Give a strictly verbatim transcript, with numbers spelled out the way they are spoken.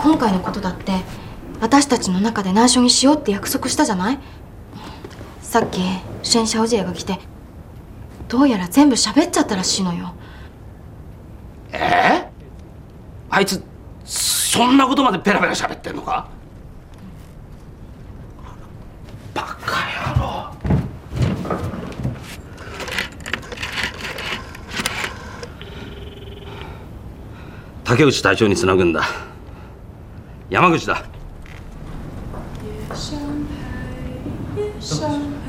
今回のことだって私たちの中で内緒にしようって約束したじゃない。さっきシェン・シャオジエが来てどうやら全部喋っちゃったらしいのよ。 えー、あいつそんなことまでペラペラ喋ってんのか。バカ野郎。竹内隊長につなぐんだ。山口だ。